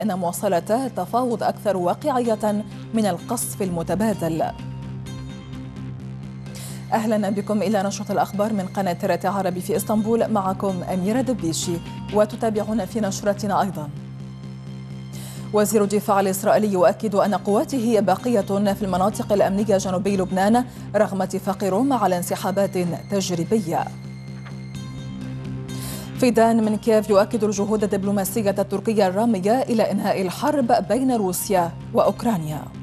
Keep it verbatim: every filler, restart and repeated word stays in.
إن مواصلة التفاوض أكثر واقعية من القصف المتبادل. أهلا بكم إلى نشرة الأخبار من قناة ترت عربي في إسطنبول، معكم أميرة دبيشي، وتتابعون في نشرتنا أيضا. وزير الدفاع الإسرائيلي يؤكد أن قواته باقية في المناطق الأمنية جنوبي لبنان رغم اتفاق روما على انسحابات تجريبية. فيدان من كييف يؤكد الجهود الدبلوماسية التركية الرامية إلى إنهاء الحرب بين روسيا وأوكرانيا.